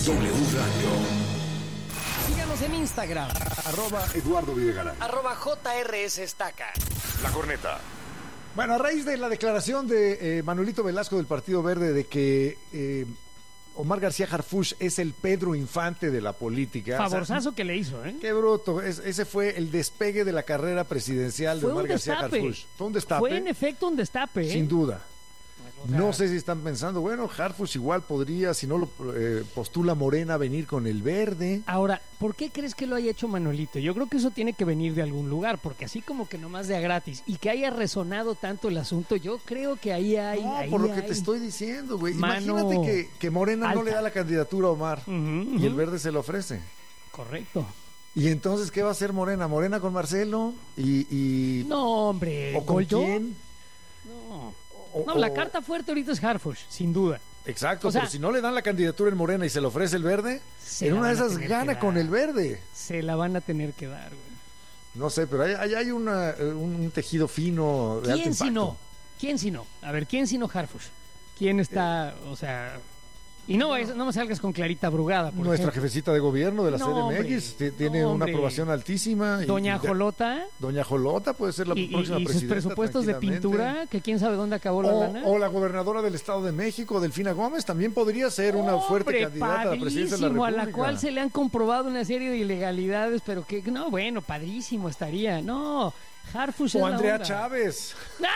W Radio. Síganos en Instagram, @Eduardo Videgaray. @JRS Estaca. La Corneta. Bueno, a raíz de la declaración de Manuelito Velasco del Partido Verde de que Omar García Harfuch es el Pedro Infante de la política. Favorzazo que le hizo, ¿eh? Qué bruto. Ese fue el despegue de la carrera presidencial de Omar García Harfuch. Fue un destape. Fue en efecto un destape, ¿eh? Sin duda. O sea, No sé si están pensando, bueno, Harfuch igual podría, si no lo postula Morena, venir con el Verde. Ahora, ¿por qué crees que lo haya hecho Manuelito? Yo creo que eso tiene que venir de algún lugar, porque así como que nomás de a gratis y que haya resonado tanto el asunto, yo creo que ahí hay... No, ahí por lo que hay te estoy diciendo, güey. mano Imagínate que Morena no alta. le da la candidatura a Omar y el Verde se lo ofrece. Correcto. Y entonces, ¿qué va a hacer Morena? ¿Morena con Marcelo? Y No, hombre. ¿O con ¿Goldó? quién? No. No, la carta fuerte ahorita es Harfuch, sin duda. Exacto, O sea, pero si no le dan la candidatura en Morena y se le ofrece el Verde, se en la una de van a esas tener gana que con dar. el Verde. Se la van a tener que dar, güey. No sé, pero ahí hay un tejido fino de alto ¿Quién si impacto. no? ¿Quién si no? A ver, ¿quién si no Harfuch? ¿Quién está, o sea... Y no me salgas con Clarita Brugada, por Nuestra ejemplo. jefecita de gobierno de la No, CDMX tiene no, una hombre. aprobación altísima. Doña y Jolota Doña Jolota puede ser la y próxima sus presidenta. presupuestos de tranquilamente. pintura, que quién sabe dónde acabó la lana. O la gobernadora del Estado de México, Delfina Gómez, también podría ser una fuerte Hombre, candidata a la presidencia de la padrísimo, República. a la cual se le han comprobado una serie de ilegalidades, pero que, no, bueno, padrísimo estaría. No, Harfuch es O la Andrea onda. Chávez.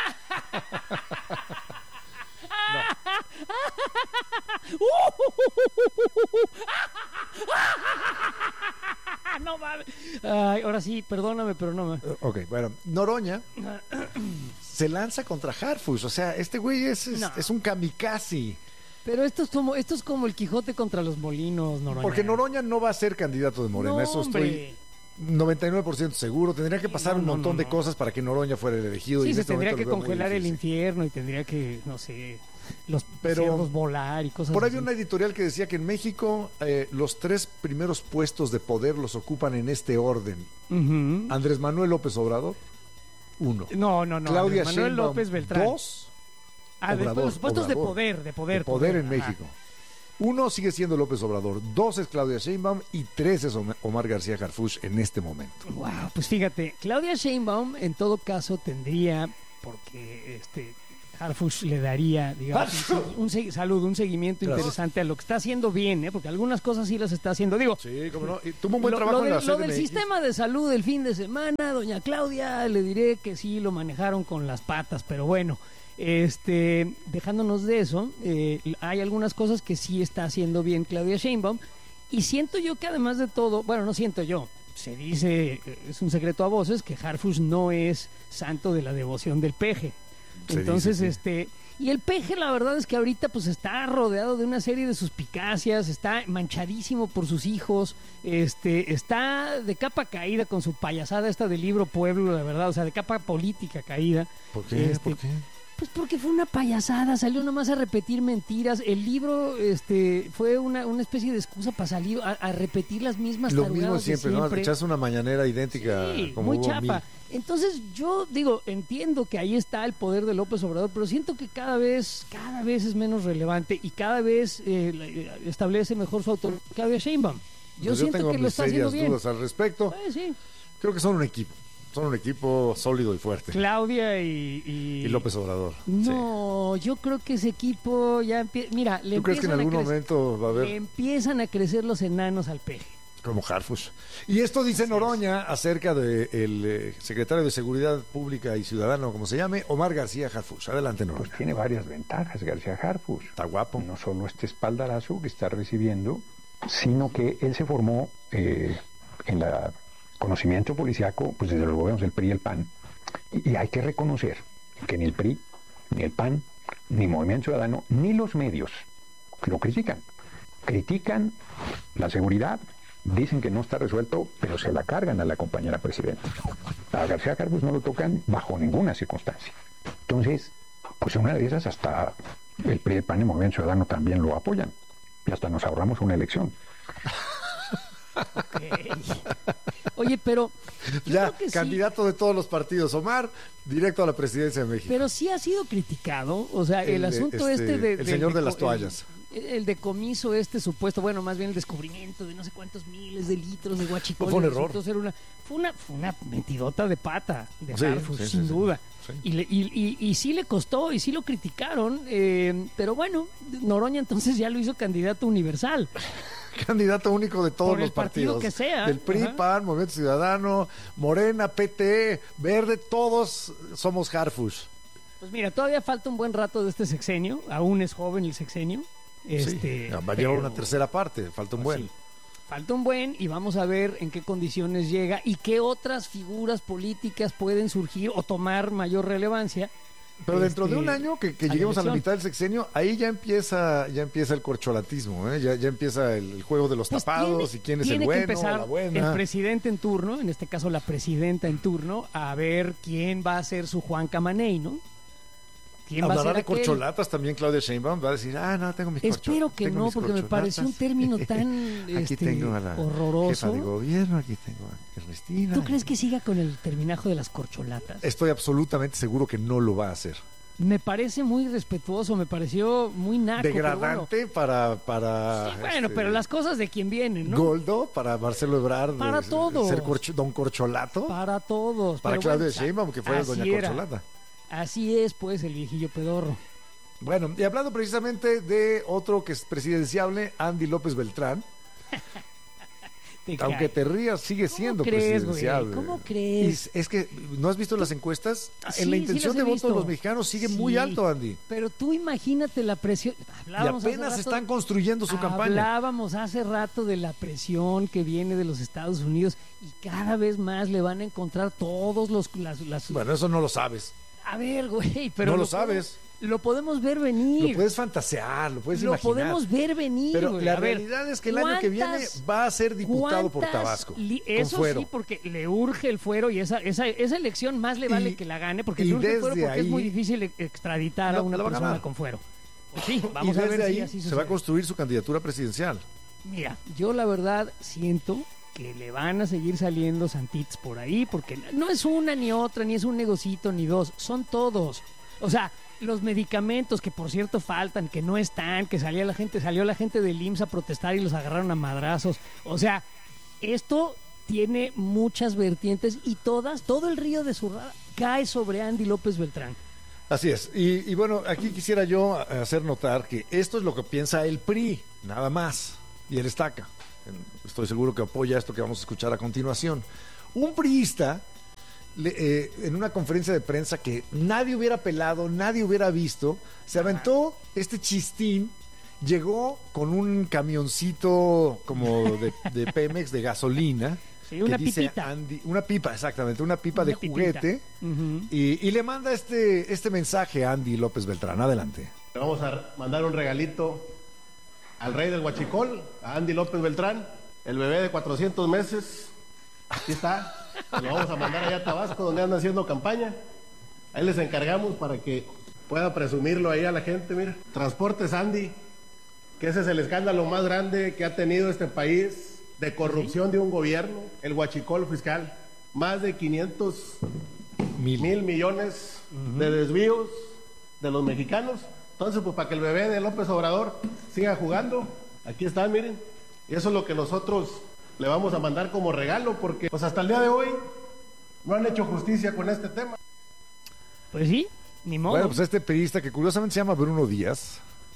No mames. Ay, ahora sí, perdóname, pero no me... Ok, bueno, Noroña se lanza contra Harfuch. O sea, este güey es un kamikaze. Pero esto es como el Quijote contra los molinos, Noroña. Porque Noroña no va a ser candidato de Morena. No, eso hombre. estoy 99% seguro. Tendría que pasar un montón de no. cosas para que Noroña fuera el elegido. y Sí, en se este tendría momento que lo veo muy congelar el difícil. infierno y tendría que, no sé, los Pero cerdos volar y cosas Por ahí así. vi una editorial que decía que en México los 3 primeros puestos de poder los ocupan en este orden. Ujú. Andrés Manuel López Obrador, 1. No. Claudia Andrés Manuel Sheinbaum, López Beltrán. 2. Después los puestos de Obrador. poder. De poder en Ajá. México. 1 sigue siendo López Obrador, 2 es Claudia Sheinbaum y 3 es Omar García Harfuch en este momento. Wow, pues fíjate, Claudia Sheinbaum en todo caso tendría, porque Harfuch le daría, digamos, un seguimiento Gracias. interesante a lo que está haciendo bien, porque algunas cosas sí las está haciendo. Digo, Sí, cómo no. Y tuvo un buen trabajo en la lo del CDMX. sistema de salud del fin de semana, doña Claudia, le diré que sí lo manejaron con las patas, pero bueno, dejándonos de eso, hay algunas cosas que sí está haciendo bien Claudia Sheinbaum, y siento yo que además de todo, bueno, no siento yo, se dice, es un secreto a voces, que Harfuch no es santo de la devoción del peje. Se Entonces, dice, sí. y el peje, la verdad es que ahorita pues está rodeado de una serie de suspicacias, está manchadísimo por sus hijos, está de capa caída con su payasada esta del libro Pueblo, la verdad, o sea, de capa política caída. ¿Por qué? ¿Por qué? Pues porque fue una payasada, salió nomás a repetir mentiras. El libro fue una especie de excusa para salir a repetir las mismas Lo tarugadas mismo de siempre, ¿no? Echarse una mañanera idéntica. Sí, como muy hubo chapa. 1000. Entonces yo digo, entiendo que ahí está el poder de López Obrador, pero siento que cada vez es menos relevante y cada vez establece mejor su autoridad Claudia Sheinbaum. Yo Pues siento tengo que lo mis está haciendo serias bien. dudas al respecto. Sí. Creo que son un equipo. Son un equipo sólido y fuerte. Claudia Y López Obrador. No, yo creo que ese equipo ya mira, ¿Tú crees que en algún momento va a le haber empiezan a crecer los enanos al peje? como Harfuch? Y esto dice Noroña acerca del secretario de Seguridad Pública y Ciudadano, como se llame, Omar García Harfuch. Adelante, Noroña. Pues tiene varias ventajas García Harfuch. Está guapo. No solo este espaldarazo que está recibiendo, sino que él se formó en el conocimiento policiaco pues desde los gobiernos del PRI y el PAN. Y hay que reconocer que ni el PRI, ni el PAN, ni Movimiento Ciudadano, ni los medios lo critican. Critican la seguridad, dicen que no está resuelto, pero se la cargan a la compañera presidenta. A García Harfuch no lo tocan bajo ninguna circunstancia. Entonces, pues una de esas hasta el PRI, el PAN y el Movimiento Ciudadano también lo apoyan. Y hasta nos ahorramos una elección. Okay. Oye, pero yo Ya, creo que candidato de todos los partidos, Omar, directo a la presidencia de México. pero sí ha sido criticado, o sea, el asunto el señor de las toallas. el decomiso supuesto, bueno, más bien el descubrimiento de no sé cuántos miles de litros de huachicol. Fue un error. Resultó ser fue una mentidota de pata de Sí, Harfuch, sí, sin sí, duda. sí. Y sí le costó, y sí lo criticaron, pero bueno, Noroña entonces ya lo hizo candidato universal. Candidato único de todos Por el los partidos. partido que sea. Del PRI, Ajá. PAN, Movimiento Ciudadano, Morena, PT, Verde, todos somos Harfuch. Pues mira, todavía falta un buen rato de este sexenio, aún es joven el sexenio. Va a llevar pero- una tercera parte, falta un pues buen. sí, falta un buen y vamos a ver en qué condiciones llega y qué otras figuras políticas pueden surgir o tomar mayor relevancia. Pero dentro de un este, año que a la lleguemos a la elección. mitad del sexenio, ahí ya empieza el corcholatismo, ¿eh? Ya empieza el juego de los Pues tapados y quién es el tiene bueno, que empezar la buena. el presidente en turno, en este caso la presidenta en turno, a ver quién va a ser su Juan Camaney, ¿no? ¿Quién va a Hablará ser de aquel? corcholatas también Claudia Sheinbaum, va a decir, no, tengo mis Espero que tengo no, mis porque me pareció un término tan Aquí tengo a la horroroso. jefa de gobierno, aquí tengo a Ernestina. ¿Tú crees que siga con el terminajo de las corcholatas? Estoy absolutamente seguro que no lo va a hacer. Me parece muy irrespetuoso, me pareció muy naco. pero Degradante para Sí, bueno, pero las cosas de quien vienen, ¿no? Goldo, para Marcelo Ebrard, Para todos. ser don Corcholato, Para todos. para pero Claudia bueno, Sheinbaum, que fuera así doña era. Corcholata. Así es, pues, el viejillo pedorro. Bueno, y hablando precisamente de otro que es presidenciable, Andy López Beltrán, Te aunque cae. te rías, sigue siendo crees, güey? presidenciable. ¿Cómo crees? Y es que, ¿no has visto las encuestas? Sí, En la sí intención las he de voto visto. de los mexicanos sigue muy Sí, alto, Andy. Pero tú imagínate la presión. Y Hablábamos hace apenas rato- están construyendo su campaña. Hablábamos hace rato de la presión que viene de los Estados Unidos y cada vez más le van a encontrar todos las Bueno, eso no lo sabes. A ver, güey, pero No lo sabes. Lo podemos ver venir. Lo puedes fantasear, lo puedes Lo imaginar. podemos ver venir, Pero güey. la A ver, realidad es que el año que viene ¿cuántas- va a ser diputado por cuántas Tabasco. Eso con fuero. sí, porque le urge el fuero y esa elección más le vale Y- que la gane, porque y le urge el fuero desde porque es muy ahí- difícil extraditar a No, una la va a persona ganar. con fuero. Pues sí, Y vamos a desde ver ahí si así se va sucede. a construir su candidatura presidencial. Mira, yo la verdad siento que le van a seguir saliendo santitos por ahí, porque no es una ni otra, ni es un negocito ni dos, son todos. O sea, los medicamentos que por cierto faltan, que no están, que salió la gente del IMSS a protestar y los agarraron a madrazos. O sea, esto tiene muchas vertientes y todo el río de Zurrada cae sobre Andy López Beltrán. Así es. Y bueno, aquí quisiera yo hacer notar que esto es lo que piensa el PRI, nada más. Y él estaca. Estoy seguro que apoya esto que vamos a escuchar a continuación. Un priista, en una conferencia de prensa que nadie hubiera pelado, nadie hubiera visto, se aventó este chistín, llegó con un camioncito como de Pemex de gasolina. Sí, una que dice pipita. una pipa, exactamente, una pipa de Una pipita. juguete. Ujú. Y le manda este mensaje a Andy López Beltrán. Adelante. Le vamos a mandar un regalito al rey del huachicol, a Andy López Beltrán, el bebé de 400 meses. Aquí está. Lo vamos a mandar allá a Tabasco, donde anda haciendo campaña. Ahí les encargamos para que pueda presumirlo ahí a la gente. Mira, Transportes Andy, que ese es el escándalo más grande que ha tenido este país de corrupción de un gobierno, el huachicol fiscal. Más de 500 mil millones de desvíos de los mexicanos. Entonces, pues para que el bebé de López Obrador siga jugando, aquí están, miren. Y eso es lo que nosotros le vamos a mandar como regalo, porque pues hasta el día de hoy no han hecho justicia con este tema. Pues sí, ni modo. Bueno, pues este periodista que curiosamente se llama Bruno Díaz.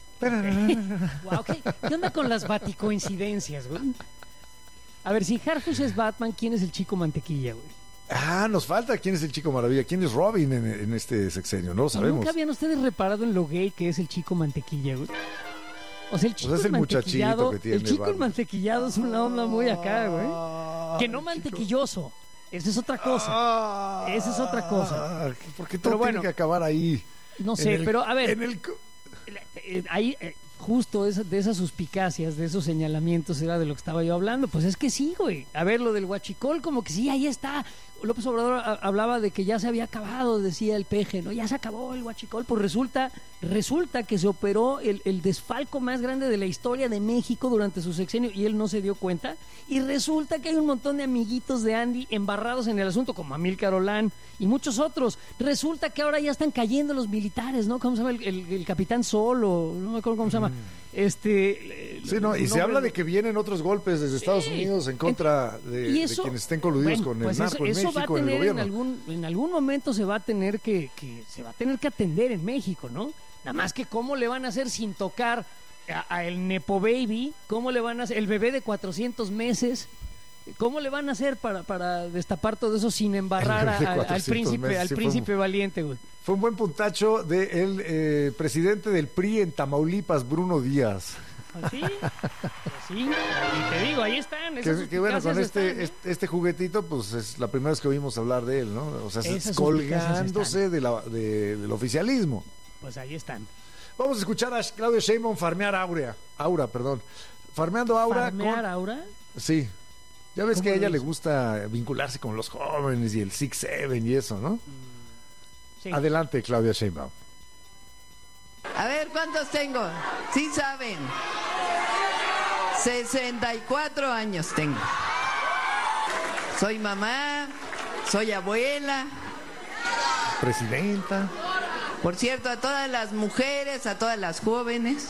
Guau, ¿qué onda con las baticoincidencias, güey? A ver, si Harfuch es Batman, ¿quién es el chico mantequilla, güey? Nos falta quién es el Chico Maravilla, quién es Robin en este sexenio, no lo sabemos. ¿Nunca habían ustedes reparado en lo gay que es el chico mantequilla, güey? O sea, el chico Pues es el mantequillado, muchachito que tiene el chico Batman. mantequillado es una onda muy acá, güey. Que no mantequilloso. Esa es otra cosa. Esa es otra cosa. ¿Por qué Pero todo bueno, tiene que acabar ahí? No sé, En el- pero a ver, en el- ahí justo de esas suspicacias, de esos señalamientos era de lo que estaba yo hablando. Pues es que sí, güey. A ver, lo del huachicol, como que sí, ahí está. López Obrador hablaba de que ya se había acabado, decía el peje, ¿no? Ya se acabó el huachicol. Pues resulta que se operó el desfalco más grande de la historia de México durante su sexenio y él no se dio cuenta. Y resulta que hay un montón de amiguitos de Andy embarrados en el asunto, como Amílcar Olán y muchos otros. Resulta que ahora ya están cayendo los militares, ¿no? ¿Cómo se llama el capitán Sol? O no me acuerdo cómo se llama programa. Sí, no, y se habla de que vienen otros golpes desde Estados Unidos en contra de quienes estén coludidos con el narco en México, en el gobierno. En algún momento se va a tener que atender en México, ¿no? Nada más que cómo le van a hacer sin tocar a el Nepo Baby, cómo le van a hacer el bebé de 400 meses, cómo le van a hacer para destapar todo eso sin embarrar al príncipe valiente, güey. Fue un buen puntacho del presidente del PRI en Tamaulipas, Bruno Díaz. ¿Sí? Sí, y te digo, ahí están. Que bueno, con este juguetito, pues es la primera vez que oímos hablar de él, ¿no? O sea, colgándose del oficialismo. Pues ahí están. Vamos a escuchar a Claudia Sheinbaum farmear Aura, perdón. Farmeando Aura. ¿Farmear Aura? Sí. Ya ves que a ella le gusta vincularse con los jóvenes y el 6-7 y eso, ¿no? Sí. Adelante, Claudia Sheinbaum. A ver, ¿cuántos tengo? Sí saben. 64 años tengo. Soy mamá, soy abuela. Presidenta. Por cierto, a todas las mujeres, a todas las jóvenes.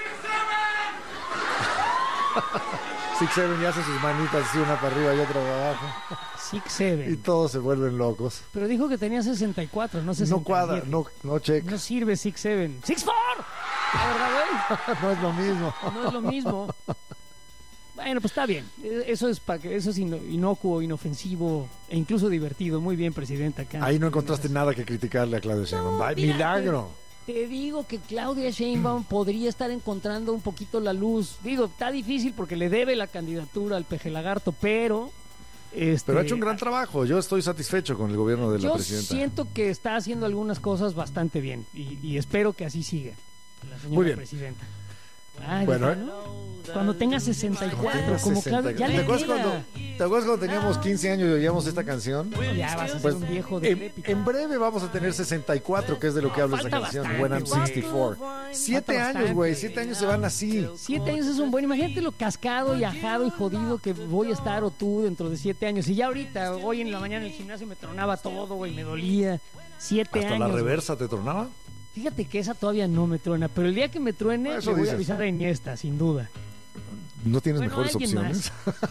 6-7 y hace sus manitas así, una para arriba y otra para abajo. 6-7. Y todos se vuelven locos. Pero dijo que tenía 64, no 67. No cuadra, no check. No sirve 6-7. ¡6-4! La verdad, güey. No es lo mismo. No es lo mismo. Bueno, pues está bien. Eso es inocuo, inofensivo e incluso divertido. Muy bien, presidenta. Ahí no encontraste nada que criticarle a Claudia Sheinbaum. No, milagro. Te digo que Claudia Sheinbaum podría estar encontrando un poquito la luz. Digo, está difícil porque le debe la candidatura al Peje Lagarto, pero... Pero ha hecho un gran trabajo. Yo estoy satisfecho con el gobierno de la presidenta. Yo siento que está haciendo algunas cosas bastante bien y espero que así siga la señora Muy bien. Presidenta. Ay, bueno, cuando tenga 64, como Claudia, ya ¿Te acuerdas cuando teníamos 15 años y oíamos esta canción? Bueno, ya vas a ser un viejo decrépito. En breve vamos a tener 64, que es de lo que habla esa canción. Bastante, When I'm 64. 7 años, güey. 7 años se van así. 7 años es un buen. Imagínate lo cascado y ajado y jodido que voy a estar o tú dentro de 7 años. Y ya ahorita, hoy en la mañana en el gimnasio me tronaba todo, güey, me dolía. 7 años. ¿Hasta la reversa te tronaba? Fíjate que esa todavía no me truena, pero el día que me truene le voy a avisar a Iniesta, sin duda. ¿No tienes mejores opciones?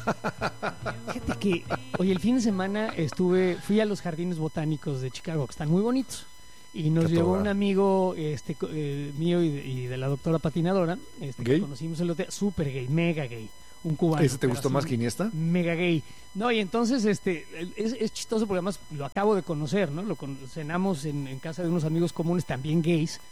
Fíjate que hoy el fin de semana fui a los jardines botánicos de Chicago, que están muy bonitos. Y nos llevó un amigo mío y de la doctora patinadora, que conocimos el hotel, súper gay, mega gay. Un cubano. ¿Ese te gustó más que Iniesta? Mega gay. No, y entonces es chistoso porque además lo acabo de conocer, ¿no? Cenamos en casa de unos amigos comunes también gays,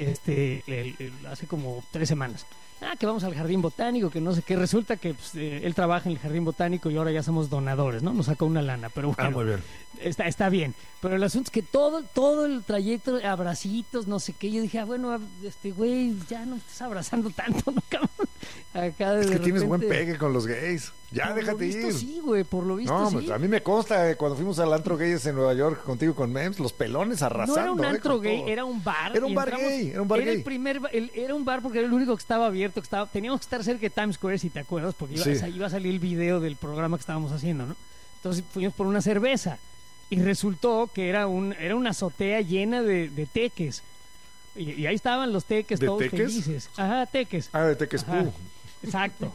hace como 3 semanas. Que vamos al jardín botánico, que no sé qué. Resulta que él trabaja en el jardín botánico y ahora ya somos donadores, ¿no? Nos sacó una lana, pero bueno. Muy bien. Está bien. Pero el asunto es que todo el trayecto, abracitos, no sé qué. Yo dije, bueno, güey, ya no estás abrazando tanto, ¿no, cabrón? Acá es que repente... tienes buen pegue con los gays. Ya, déjate ir. Por lo visto sí, güey, por lo visto sí. A mí me consta, cuando fuimos al antro gays en Nueva York contigo con Mems, los pelones arrasando. No era un antro gay, era un bar. Era un bar gay, era un bar gay. Era un bar porque era el único que estaba abierto, teníamos que estar cerca de Times Square, si te acuerdas, porque iba a salir el video del programa que estábamos haciendo, ¿no? Entonces fuimos por una cerveza y resultó que era una azotea llena de teques. Y ahí estaban los teques todos felices. Ajá, teques. De teques Pú. Exacto.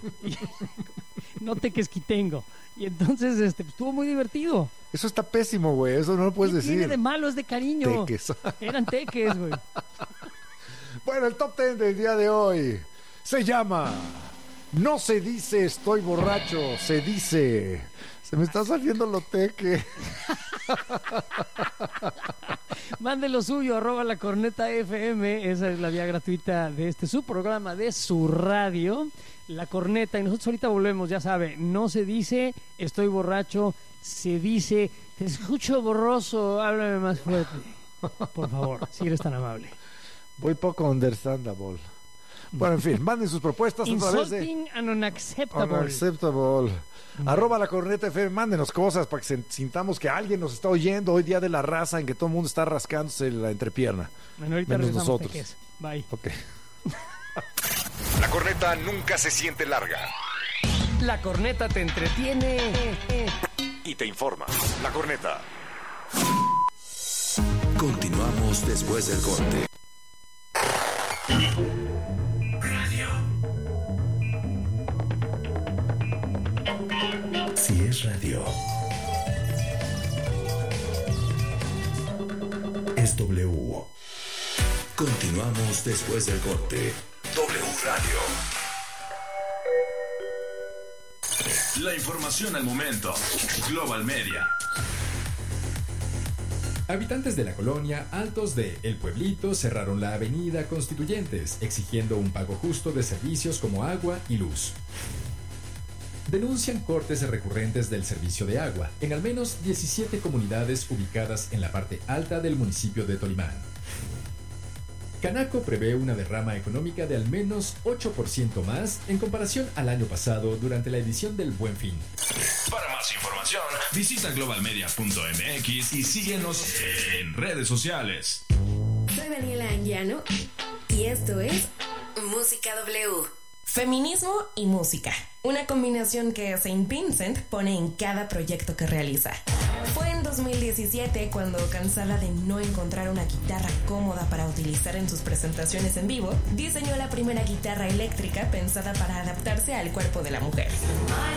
No teques quitengo. Y entonces estuvo muy divertido. Eso está pésimo, güey. Eso no lo puedes decir. Tiene de malo, es de cariño. Teques. Eran teques, güey. Bueno, el top 10 del día de hoy se llama No se dice estoy borracho, se dice se me está saliendo lo teque. Mande lo suyo, @lacorneta_FM. Esa es la vía gratuita de su programa, de su radio, La Corneta. Y nosotros ahorita volvemos, ya sabe. No se dice estoy borracho, se dice te escucho borroso, háblame más fuerte. Por favor, si eres tan amable. Voy poco understandable. Bueno, en fin, manden sus propuestas a través de Insulting and unacceptable. Unacceptable. @lacorneta_FM, mándenos cosas para que sintamos que alguien nos está oyendo hoy, día de la raza, en que todo el mundo está rascándose la entrepierna. Bueno, ahorita menos nosotros. Teques. Bye. Ok. La corneta nunca se siente larga. La corneta te entretiene Y te informa. La corneta. Continuamos después del corte. Si es radio, es W. Continuamos después del corte. W Radio. La información al momento. Global Media. Habitantes de la colonia Altos de El Pueblito cerraron la avenida Constituyentes, exigiendo un pago justo de servicios como agua y luz. Denuncian cortes recurrentes del servicio de agua en al menos 17 comunidades ubicadas en la parte alta del municipio de Tolimán. Canaco prevé una derrama económica de al menos 8% más en comparación al año pasado durante la edición del Buen Fin. Para más información, visita globalmedia.mx y síguenos en redes sociales. Soy Daniela Anguiano y esto es Música W. Feminismo y música, una combinación que Saint Vincent pone en cada proyecto que realiza. Fue en 2017 cuando, cansada de no encontrar una guitarra cómoda para utilizar en sus presentaciones en vivo, diseñó la primera guitarra eléctrica pensada para adaptarse al cuerpo de la mujer.